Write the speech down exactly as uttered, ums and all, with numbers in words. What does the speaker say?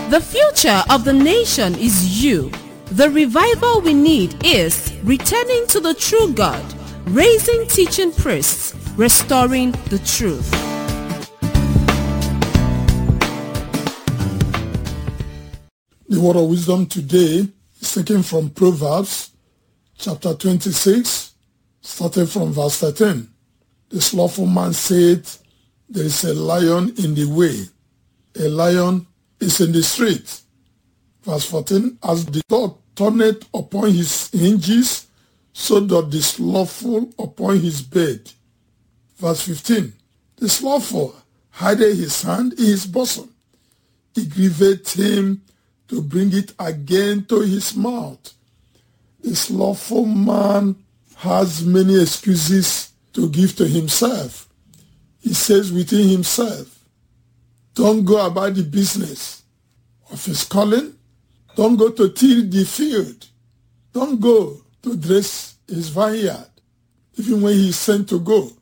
The future of the nation is you. The revival we need is returning to the true God, raising teaching priests, restoring the truth. The word of wisdom today is taken from Proverbs chapter twenty-six, starting from verse thirteen. The slothful man said, there is a lion in the way. A lion is in the street. Verse fourteen, as the dog turneth upon his hinges, so doth the slothful upon his bed. Verse fifteen, the slothful hideth his hand in his bosom. It grieveth him to bring it again to his mouth. The slothful man has many excuses to give to himself. He says within himself, don't go about the business of his calling. Don't go to till the field. Don't go to dress his vineyard, even when he is sent to go.